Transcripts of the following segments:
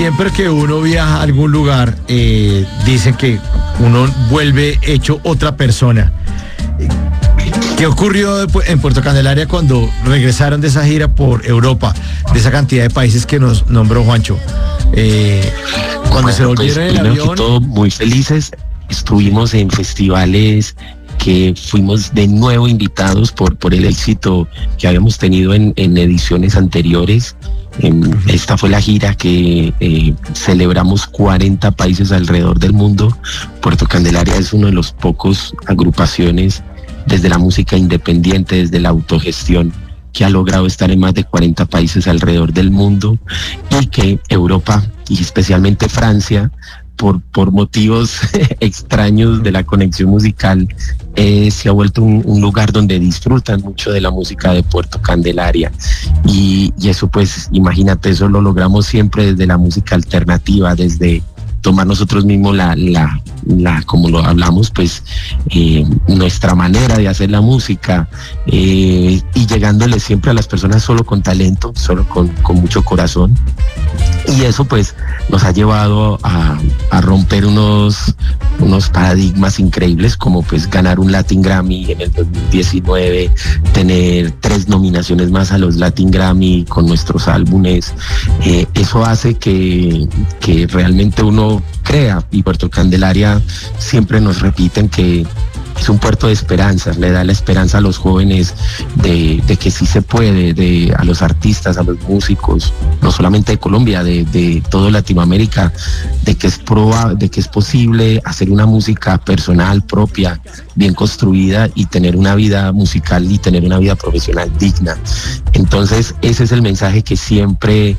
siempre que uno viaja a algún lugar, dicen que uno vuelve hecho otra persona. ¿Qué ocurrió en Puerto Candelaria cuando regresaron de esa gira por Europa, de esa cantidad de países que nos nombró Juancho? Cuando se volvieron en el avión... Que todo, muy felices. Estuvimos en festivales que fuimos de nuevo invitados por el éxito que habíamos tenido en ediciones anteriores. Esta fue la gira que celebramos 40 países alrededor del mundo. Puerto Candelaria es uno de los pocos agrupaciones desde la música independiente, desde la autogestión, que ha logrado estar en más de 40 países alrededor del mundo, y que Europa y especialmente Francia, por motivos extraños de la conexión musical, se ha vuelto un lugar donde disfrutan mucho de la música de Puerto Candelaria, y eso, pues imagínate, eso lo logramos siempre desde la música alternativa, desde tomar nosotros mismos como lo hablamos, pues nuestra manera de hacer la música, y llegándole siempre a las personas solo con talento, solo con mucho corazón. Y eso pues nos ha llevado a romper unos paradigmas increíbles, como pues ganar un Latin Grammy en el 2019, tener 3 nominaciones más a los Latin Grammy con nuestros álbumes. Eso hace que realmente uno crea, y Puerto Candelaria siempre nos repiten que es un puerto de esperanza, le da la esperanza a los jóvenes de que sí se puede, a los artistas, a los músicos, no solamente de Colombia, de toda Latinoamérica, de que es posible hacer una música personal, propia, bien construida, y tener una vida musical y tener una vida profesional digna. Entonces ese es el mensaje que siempre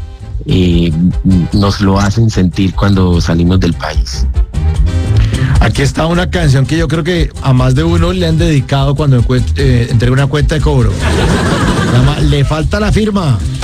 nos lo hacen sentir cuando salimos del país. Aquí está una canción que yo creo que a más de uno le han dedicado cuando entrega una cuenta de cobro. Se llama Le falta la firma.